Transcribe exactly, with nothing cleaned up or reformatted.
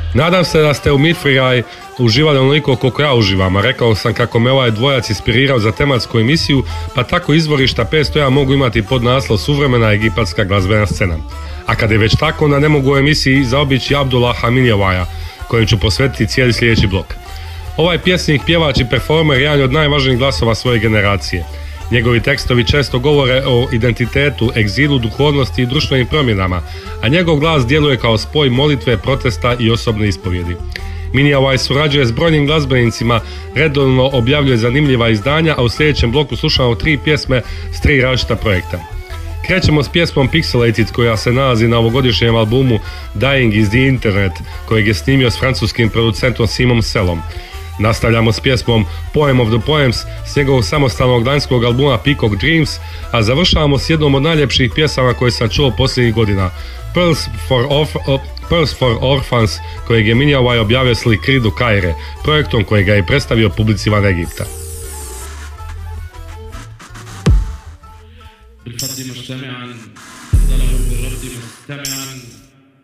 Nadam se da ste u Meatfree uživali onoliko koliko ja uživam, a rekao sam kako me ovaj dvojac inspirirao za tematsku emisiju, pa tako izvorišta petsto jedan mogu imati pod naslov Suvremena egipatska glazbena scena. A kad je već tako, onda ne mogu u emisiji zaobići Abdullaha Minjevaja, kojem ću posvetiti cijeli sljedeći blok. Ovaj pjesnik, pjevač i performer je jedan od najvažnijih glasova svoje generacije. Njegovi tekstovi često govore o identitetu, egzilu, duhovnosti i društvenim promjenama, a njegov glas djeluje kao spoj molitve, protesta i osobne ispovjedi. Minjevaj surađuje s brojnim glazbenicima, redovno objavljuje zanimljiva izdanja, a u sljedećem bloku slušamo tri pjesme s tri različita projekta. Krećemo s pjesmom Pixelated koja se nalazi na ovogodišnjem albumu Dying is the Internet, kojeg je snimio s francuskim producentom Simom Selom. Nastavljamo s pjesmom Poem of the Poems s njegovog samostalnog danskog albuma Peacock Dreams, a završavamo s jednom od najljepših pjesama koje sam čuo posljednjih godina, Pearls for, Orf- uh, Pearls for Orphans, kojeg je Minjevaj objavio s Likridu Kaire, projektom kojeg je predstavio publici van Egipta. بالفضل مجتمعا فضله بالرفض مستمعا